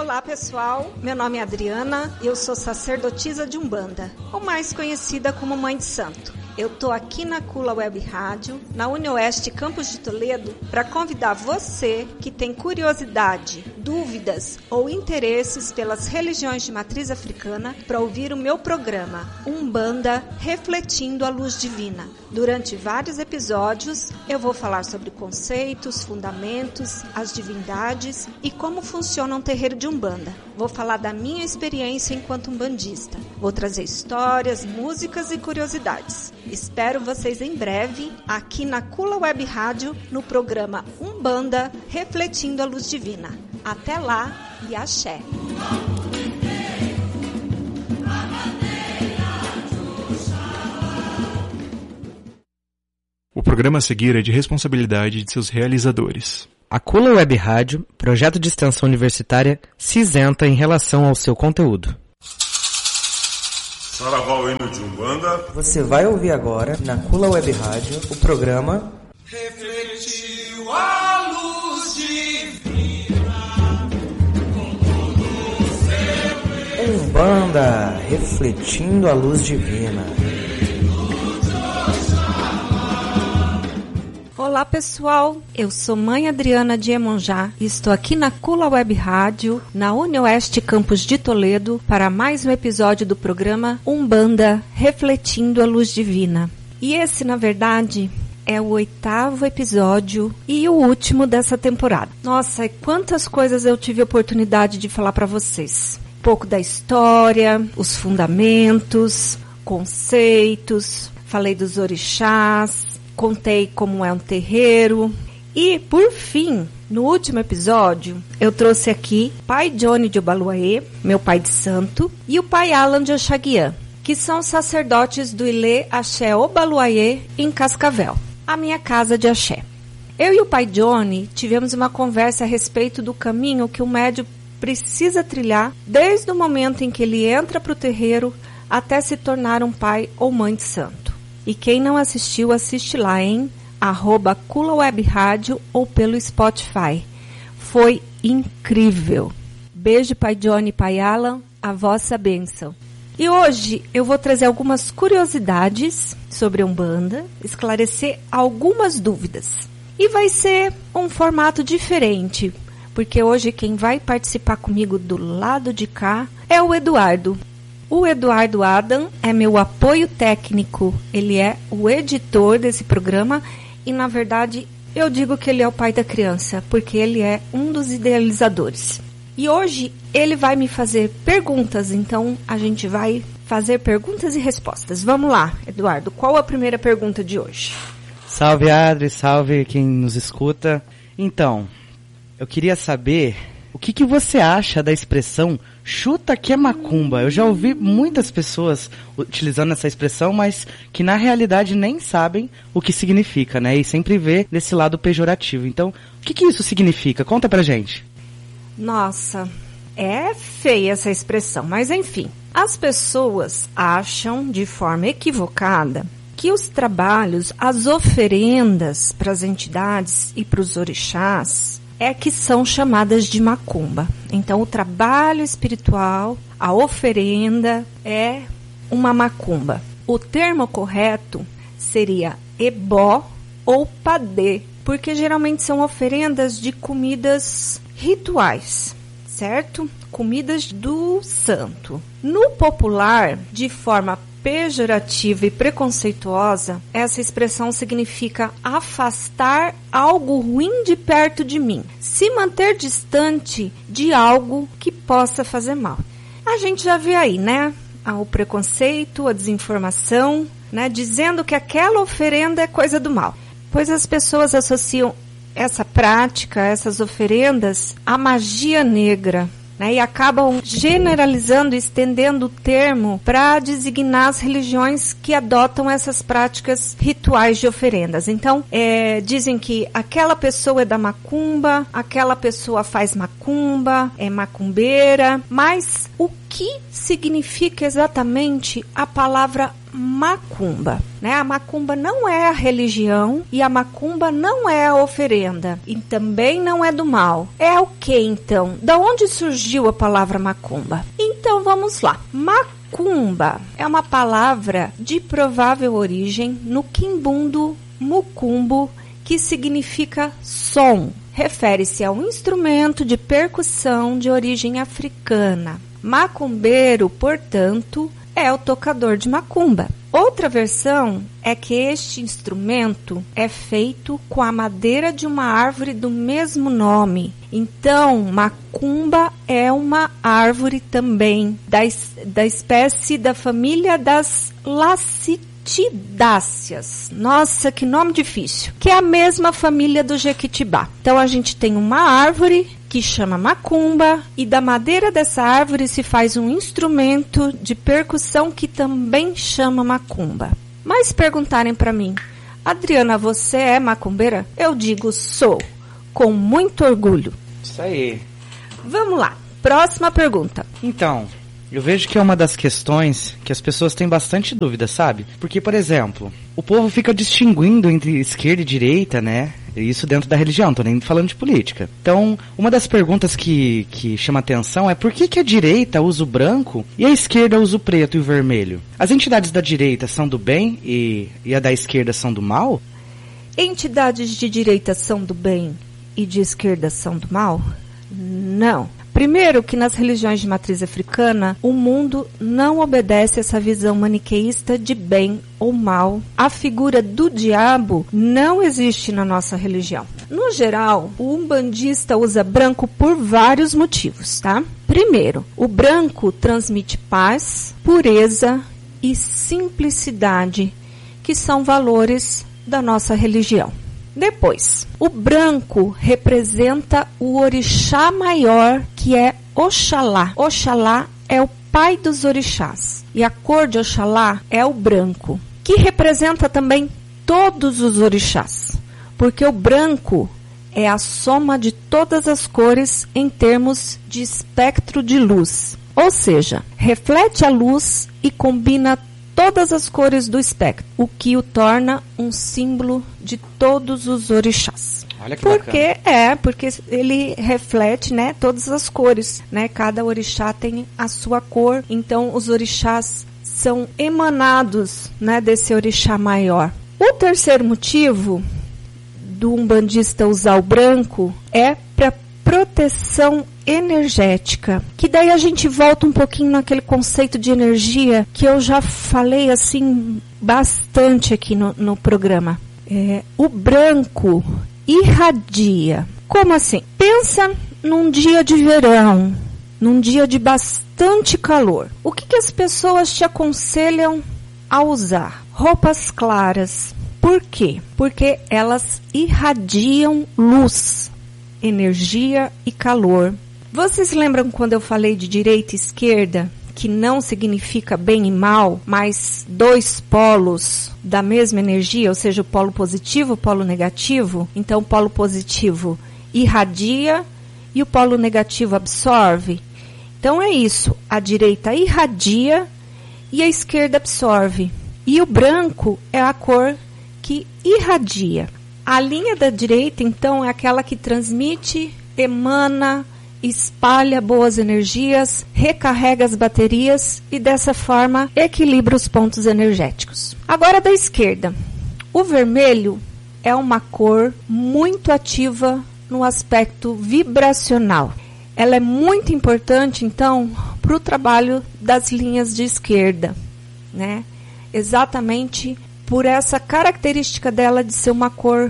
Olá pessoal, meu nome é Adriana, eu sou sacerdotisa de Umbanda, ou mais conhecida como Mãe de Santo. Eu tô aqui na Kula Web Rádio, na UniOeste Campos de Toledo, para convidar você que tem curiosidade, dúvidas ou interesses pelas religiões de matriz africana para ouvir o meu programa Umbanda Refletindo a Luz Divina. Durante vários episódios, eu vou falar sobre conceitos, fundamentos, as divindades e como funciona um terreiro de Umbanda. Vou falar da minha experiência enquanto umbandista. Vou trazer histórias, músicas e curiosidades. Espero vocês em breve aqui na Kula Web Rádio no programa Umbanda Refletindo a Luz Divina. Até lá e axé! O programa a seguir é de responsabilidade de seus realizadores. A Kula Web Rádio, projeto de extensão universitária, se isenta em relação ao seu conteúdo. Saravá, o hino de Umbanda. Você vai ouvir agora, na Kula Web Rádio, o programa Refletiu a luz divina com todo o seu Umbanda, refletindo a luz divina. Olá pessoal, eu sou Mãe Adriana de Iemonjá e estou aqui na Kula Web Rádio, na UniOeste Campos de Toledo, para mais um episódio do programa Umbanda Refletindo a Luz Divina. E esse, na verdade, é o 8º episódio e o último dessa temporada. Nossa, quantas coisas eu tive a oportunidade de falar para vocês. Um pouco da história, os fundamentos, conceitos, falei dos orixás, contei como é um terreiro e, por fim, no último episódio, eu trouxe aqui pai Johnny de Obaluayê, meu pai de santo, e o pai Alan de Oxaguian, que são sacerdotes do Ilê Axé Obaluayê em Cascavel, a minha casa de axé. Eu e o pai Johnny tivemos uma conversa a respeito do caminho que o médium precisa trilhar desde o momento em que ele entra para o terreiro até se tornar um pai ou mãe de santo. E quem não assistiu, assiste lá em @Kula Web Rádio ou pelo Spotify. Foi incrível. Beijo, pai Johnny e pai Alan, a vossa bênção. E hoje eu vou trazer algumas curiosidades sobre a Umbanda, esclarecer algumas dúvidas. E vai ser um formato diferente, porque hoje quem vai participar comigo do lado de cá é o Eduardo. O Eduardo Adam é meu apoio técnico, ele é o editor desse programa e, na verdade, eu digo que ele é o pai da criança, porque ele é um dos idealizadores. E hoje ele vai me fazer perguntas, então a gente vai fazer perguntas e respostas. Vamos lá, Eduardo, qual a primeira pergunta de hoje? Salve, Adri, salve quem nos escuta. Então, eu queria saber o que você acha da expressão chuta que é macumba. Eu já ouvi muitas pessoas utilizando essa expressão, mas que na realidade nem sabem o que significa, né? E sempre vê desse lado pejorativo. Então, o que isso significa? Conta pra gente. Nossa, é feia essa expressão, mas enfim. As pessoas acham de forma equivocada que os trabalhos, as oferendas para as entidades e para os orixás é que são chamadas de macumba. Então, o trabalho espiritual, a oferenda é uma macumba. O termo correto seria ebó ou padê, porque geralmente são oferendas de comidas rituais, certo? Comidas do santo. No popular, de forma pejorativa e preconceituosa, essa expressão significa afastar algo ruim de perto de mim, se manter distante de algo que possa fazer mal. A gente já vê aí, né? O preconceito, a desinformação, né? Dizendo que aquela oferenda é coisa do mal. Pois as pessoas associam essa prática, essas oferendas, à magia negra, né, e acabam generalizando e estendendo o termo para designar as religiões que adotam essas práticas rituais de oferendas. Então, dizem que aquela pessoa é da macumba, aquela pessoa faz macumba, é macumbeira, mas o que significa exatamente a palavra macumba? né? A macumba não é a religião e a macumba não é a oferenda e também não é do mal. É o que então? Da onde surgiu a palavra macumba? Então vamos lá. Macumba é uma palavra de provável origem no quimbundo mucumbo, que significa som. Refere-se a um instrumento de percussão de origem africana. Macumbeiro, portanto, é o tocador de macumba. Outra versão é que este instrumento é feito com a madeira de uma árvore do mesmo nome. Então, macumba é uma árvore também da espécie da família das lacitidáceas. Nossa, que nome difícil. Que é a mesma família do jequitibá. Então, a gente tem uma árvore que chama macumba, e da madeira dessa árvore se faz um instrumento de percussão que também chama macumba. Mas perguntarem para mim, Adriana, você é macumbeira? Eu digo, sou, com muito orgulho. Isso aí. Vamos lá, próxima pergunta. Então, eu vejo que é uma das questões que as pessoas têm bastante dúvida, sabe? Porque, por exemplo, o povo fica distinguindo entre esquerda e direita, né? Isso dentro da religião, não tô nem falando de política. Então, uma das perguntas que chama atenção é por que a direita usa o branco e a esquerda usa o preto e o vermelho? As entidades da direita são do bem e a da esquerda são do mal? Entidades de direita são do bem e de esquerda são do mal? Não. Primeiro que nas religiões de matriz africana, o mundo não obedece a essa visão maniqueísta de bem ou mal. A figura do diabo não existe na nossa religião. No geral, o umbandista usa branco por vários motivos, tá? Primeiro, o branco transmite paz, pureza e simplicidade, que são valores da nossa religião. Depois, o branco representa o orixá maior, que é Oxalá. Oxalá é o pai dos orixás. E a cor de Oxalá é o branco, que representa também todos os orixás. Porque o branco é a soma de todas as cores em termos de espectro de luz. Ou seja, reflete a luz e combina todas as cores do espectro, o que o torna um símbolo de todos os orixás. Olha que bacana. Porque ele reflete, né, todas as cores, né? Cada orixá tem a sua cor, então os orixás são emanados, né, desse orixá maior. O terceiro motivo do umbandista usar o branco é para proteção energética, que daí a gente volta um pouquinho naquele conceito de energia que eu já falei assim bastante aqui no programa. O branco irradia. Como assim? Pensa num dia de verão, num dia de bastante calor. O que as pessoas te aconselham a usar? Roupas claras. Por quê? Porque elas irradiam luz, energia e calor. Vocês lembram quando eu falei de direita e esquerda, que não significa bem e mal, mas dois polos da mesma energia, ou seja, o polo positivo e o polo negativo? Então, o polo positivo irradia e o polo negativo absorve. Então, é isso. A direita irradia e a esquerda absorve. E o branco é a cor que irradia. A linha da direita, então, é aquela que transmite, emana, espalha boas energias, recarrega as baterias e, dessa forma, equilibra os pontos energéticos. Agora, da esquerda. O vermelho é uma cor muito ativa no aspecto vibracional. Ela é muito importante, então, para o trabalho das linhas de esquerda, né? Exatamente por essa característica dela de ser uma cor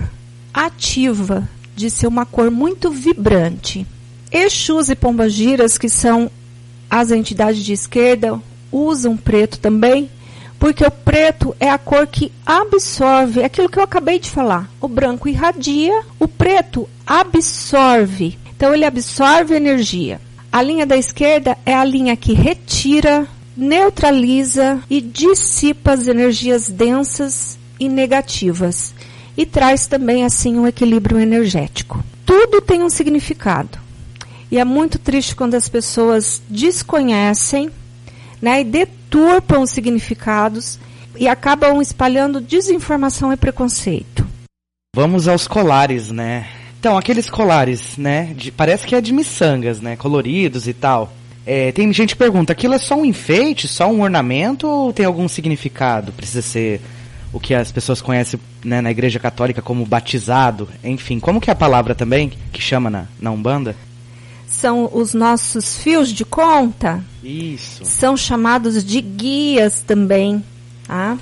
ativa, de ser uma cor muito vibrante. Exus e pombagiras, que são as entidades de esquerda, usam preto também, porque o preto é a cor que absorve, aquilo que eu acabei de falar. O branco irradia, o preto absorve. Então, ele absorve energia. A linha da esquerda é a linha que retira, neutraliza e dissipa as energias densas e negativas. E traz também, assim, um equilíbrio energético. Tudo tem um significado. E é muito triste quando as pessoas desconhecem, né, e deturpam os significados e acabam espalhando desinformação e preconceito. Vamos aos colares, né? Então, aqueles colares, né? Parece que é de miçangas, né? Coloridos e tal. Tem gente que pergunta, aquilo é só um enfeite, só um ornamento ou tem algum significado? Precisa ser o que as pessoas conhecem, né, na Igreja Católica como batizado? Enfim, como que é a palavra também que chama na Umbanda? São os nossos fios de conta. Isso. São chamados de guias também, tá?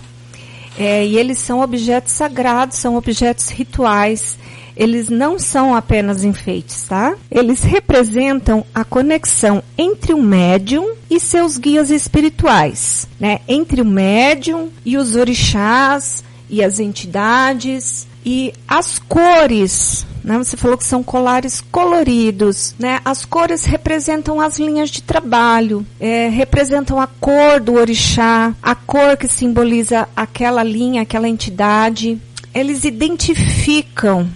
E eles são objetos sagrados, são objetos rituais. Eles não são apenas enfeites, tá? Eles representam a conexão entre o médium e seus guias espirituais, né? Entre o médium e os orixás e as entidades e as cores, né? Você falou que são colares coloridos, né? As cores representam as linhas de trabalho, representam a cor do orixá, a cor que simboliza aquela linha, aquela entidade. Eles identificam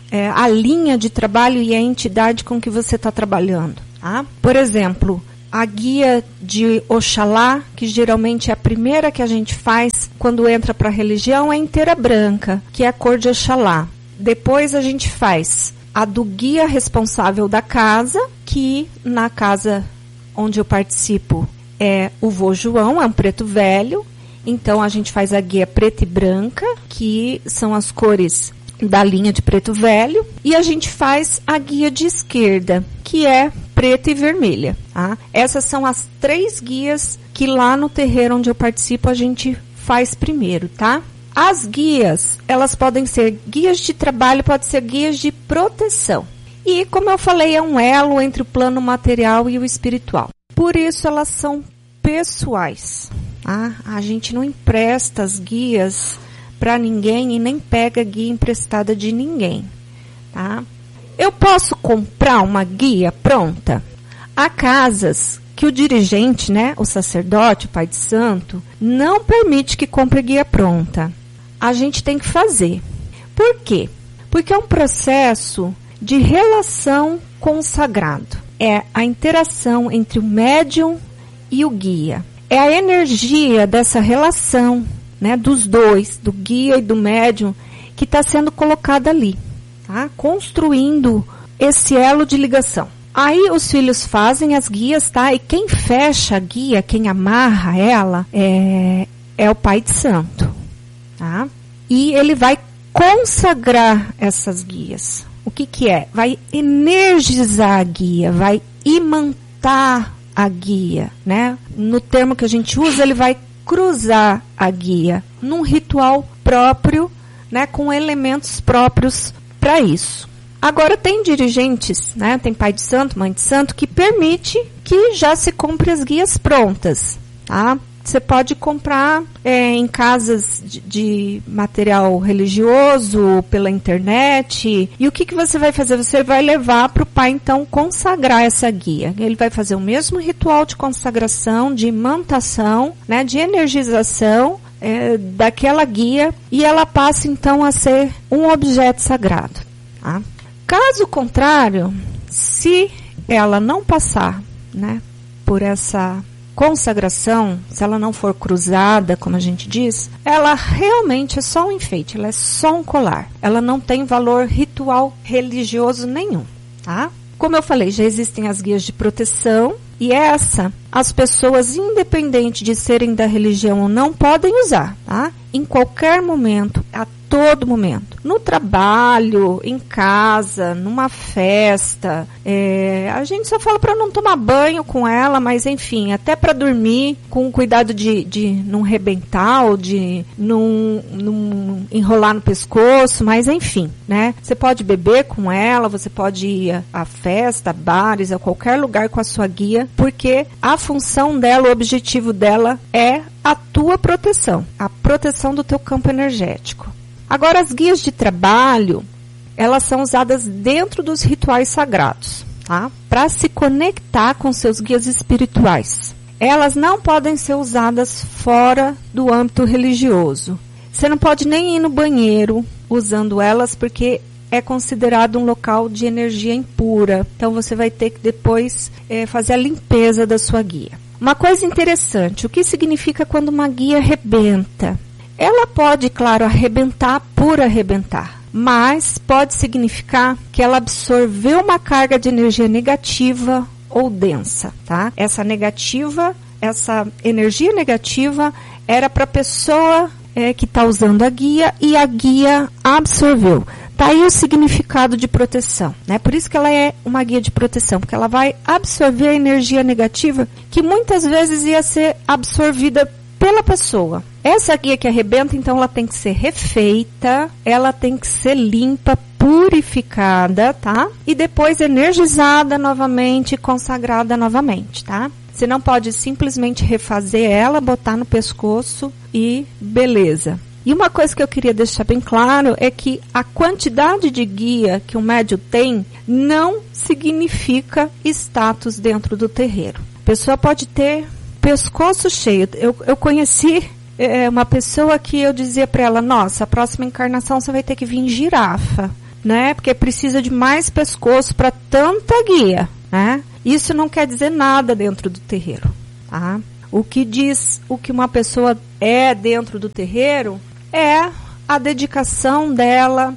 a linha de trabalho e a entidade com que você está trabalhando, tá? Por exemplo, a guia de Oxalá, que geralmente é a primeira que a gente faz quando entra para a religião, é inteira branca, que é a cor de Oxalá. Depois a gente faz a do guia responsável da casa, que na casa onde eu participo é o vô João, é um preto velho. Então a gente faz a guia preta e branca, que são as cores da linha de preto velho, e a gente faz a guia de esquerda, que é preta e vermelha, tá? Essas são as 3 guias que lá no terreiro onde eu participo a gente faz primeiro, tá? As guias, elas podem ser guias de trabalho, podem ser guias de proteção. E, como eu falei, é um elo entre o plano material e o espiritual. Por isso, elas são pessoais, tá? A gente não empresta as guias para ninguém e nem pega guia emprestada de ninguém, tá? Eu posso comprar uma guia pronta? Há casas que o dirigente, né, o sacerdote, o pai de santo, não permite que compre guia pronta. A gente tem que fazer. Por quê? Porque é um processo de relação com o sagrado. É a interação entre o médium e o guia. É a energia dessa relação, né, dos dois, do guia e do médium, que está sendo colocada ali, tá? Construindo esse elo de ligação. Aí os filhos fazem as guias, tá? E quem fecha a guia, quem amarra ela, é o pai de santo, tá? E ele vai consagrar essas guias. O que é? Vai energizar a guia, vai imantar a guia, né? No termo que a gente usa, ele vai cruzar a guia num ritual próprio, né, com elementos próprios para isso. Agora tem dirigentes, né, tem pai de santo, mãe de santo, que permite que já se compre as guias prontas, tá? Você pode comprar em casas de material religioso, pela internet. E o que você vai fazer? Você vai levar para o pai, então, consagrar essa guia. Ele vai fazer o mesmo ritual de consagração, de imantação, né, de energização daquela guia. E ela passa, então, a ser um objeto sagrado. Tá? Caso contrário, se ela não passar, né, por essa consagração, se ela não for cruzada, como a gente diz, ela realmente é só um enfeite, ela é só um colar. Ela não tem valor ritual religioso nenhum, tá? Como eu falei, já existem as guias de proteção e as pessoas, independente de serem da religião ou não, podem usar, tá? Em qualquer momento, a todo momento. No trabalho, em casa, numa festa. A gente só fala para não tomar banho com ela, mas enfim, até para dormir, com cuidado de não rebentar ou de não enrolar no pescoço, mas enfim, né? Você pode beber com ela, você pode ir a festa, a bares, a qualquer lugar com a sua guia, porque a função dela, o objetivo dela é a tua proteção, a proteção do teu campo energético. Agora, as guias de trabalho, elas são usadas dentro dos rituais sagrados, tá? Para se conectar com seus guias espirituais. Elas não podem ser usadas fora do âmbito religioso. Você não pode nem ir no banheiro usando elas, porque é considerado um local de energia impura. Então, você vai ter que depois fazer a limpeza da sua guia. Uma coisa interessante, o que significa quando uma guia rebenta? Ela pode, claro, arrebentar por arrebentar, mas pode significar que ela absorveu uma carga de energia negativa ou densa, tá? Essa energia negativa era para a pessoa que está usando a guia e a guia absorveu. Tá aí o significado de proteção, né? Por isso que ela é uma guia de proteção, porque ela vai absorver a energia negativa que muitas vezes ia ser absorvida pela pessoa. Essa guia que arrebenta, então, ela tem que ser refeita, ela tem que ser limpa, purificada, tá? E depois energizada novamente, consagrada novamente, tá? Você não pode simplesmente refazer ela, botar no pescoço e beleza. E uma coisa que eu queria deixar bem claro é que a quantidade de guia que o médium tem não significa status dentro do terreiro. A pessoa pode ter pescoço cheio. Eu conheci uma pessoa que eu dizia para ela, nossa, a próxima encarnação você vai ter que vir em girafa, né? Porque precisa de mais pescoço para tanta guia, né? Isso não quer dizer nada dentro do terreiro, tá? O que diz o que uma pessoa é dentro do terreiro é a dedicação dela,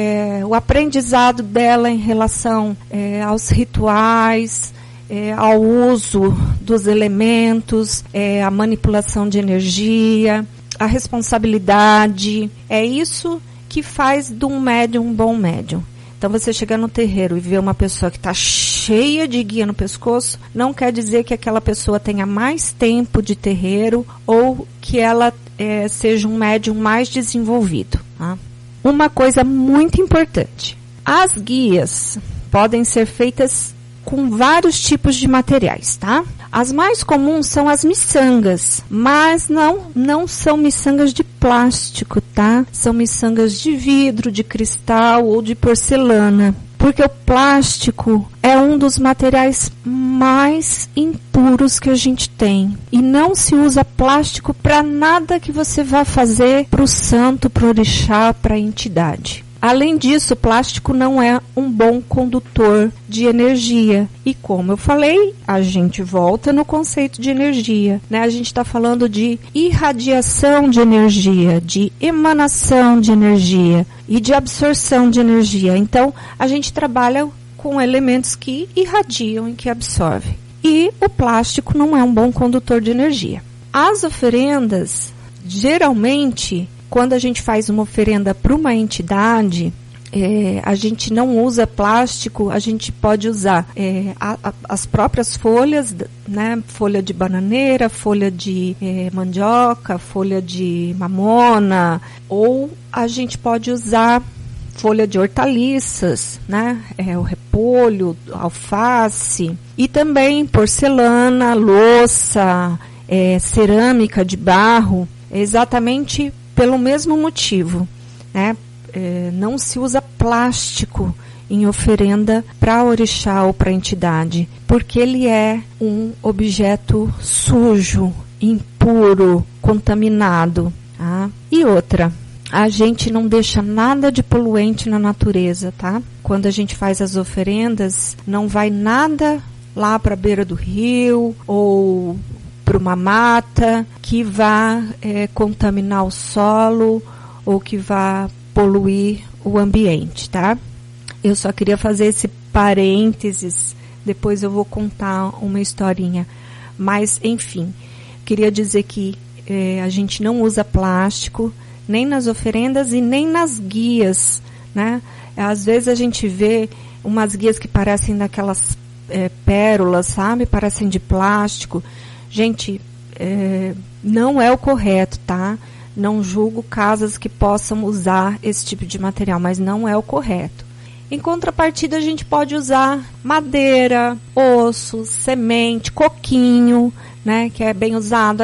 o aprendizado dela em relação aos rituais, ao uso dos elementos, a manipulação de energia, a responsabilidade. É isso que faz de um médium um bom médium. Então, você chegar no terreiro e ver uma pessoa que está cheia de guia no pescoço, não quer dizer que aquela pessoa tenha mais tempo de terreiro ou que ela seja um médium mais desenvolvido. Tá? Uma coisa muito importante. As guias podem ser feitas com vários tipos de materiais, tá? As mais comuns são as miçangas, mas não são miçangas de plástico, tá? São miçangas de vidro, de cristal ou de porcelana. Porque o plástico é um dos materiais mais impuros que a gente tem. E não se usa plástico para nada que você vá fazer para o santo, para o orixá, para a entidade. Além disso, o plástico não é um bom condutor de energia. E como eu falei, a gente volta no conceito de energia, né? A gente está falando de irradiação de energia, de emanação de energia e de absorção de energia. Então, a gente trabalha com elementos que irradiam e que absorvem. E o plástico não é um bom condutor de energia. As oferendas, geralmente, quando a gente faz uma oferenda para uma entidade, a gente não usa plástico, a gente pode usar as próprias folhas, né? Folha de bananeira, folha de mandioca, folha de mamona, ou a gente pode usar folha de hortaliças, né? O repolho, alface, e também porcelana, louça, cerâmica de barro, exatamente pelo mesmo motivo, né? Não se usa plástico em oferenda para orixá ou para entidade, porque ele é um objeto sujo, impuro, contaminado. Tá? E outra, a gente não deixa nada de poluente na natureza, tá? Quando a gente faz as oferendas, não vai nada lá para a beira do rio ou para uma mata que vá contaminar o solo ou que vá poluir o ambiente, tá? Eu só queria fazer esse parênteses, depois eu vou contar uma historinha. Mas, enfim, queria dizer que a gente não usa plástico, nem nas oferendas e nem nas guias, né? Às vezes a gente vê umas guias que parecem daquelas pérolas, sabe? Parecem de plástico. Gente, não é o correto, tá? Não julgo casas que possam usar esse tipo de material, mas não é o correto. Em contrapartida, a gente pode usar madeira, osso, semente, coquinho, né? Que é bem usado,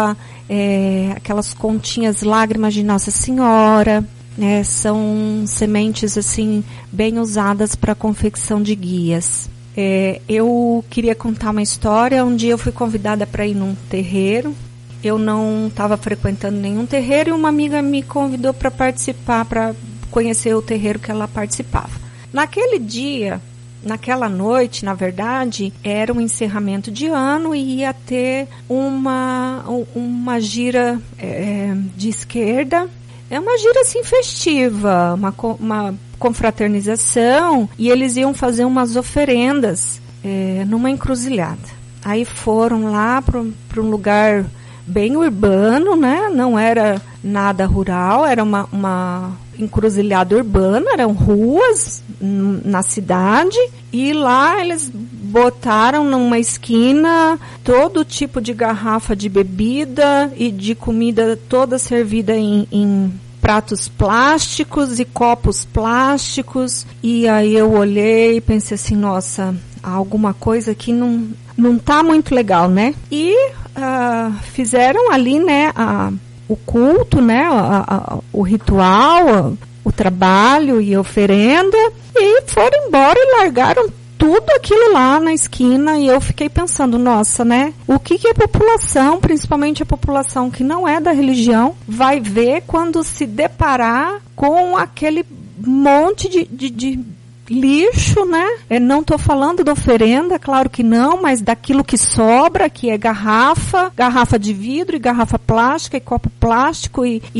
aquelas continhas lágrimas de Nossa Senhora, né? São sementes, assim, bem usadas para a confecção de guias. Eu queria contar uma história. Um dia eu fui convidada para ir num terreiro. Eu não estava frequentando nenhum terreiro e uma amiga me convidou para participar, para conhecer o terreiro que ela participava. Naquele dia, naquela noite, na verdade, era um encerramento de ano e ia ter uma gira de esquerda. É uma gira assim festiva, uma confraternização, e eles iam fazer umas oferendas numa encruzilhada. Aí foram lá para um lugar bem urbano, né? Não era nada rural, era uma encruzilhada urbana, eram ruas na cidade, e lá eles botaram numa esquina todo tipo de garrafa de bebida e de comida toda servida em pratos plásticos e copos plásticos. E aí eu olhei e pensei assim, nossa, alguma coisa aqui não tá muito legal, né? E fizeram ali, né, o culto, né, o ritual, o trabalho e a oferenda, e foram embora e largaram tudo aquilo lá na esquina. E eu fiquei pensando, nossa, né, o que a população, principalmente a população que não é da religião, vai ver quando se deparar com aquele monte de lixo, né? Eu não estou falando da oferenda, claro que não, mas daquilo que sobra, que é garrafa de vidro e garrafa plástica e copo plástico e